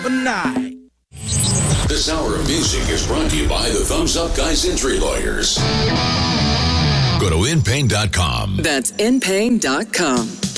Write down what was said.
night. This hour of music is brought to you by the Thumbs Up Guys Injury Lawyers. Go to InPain.com. That's InPain.com.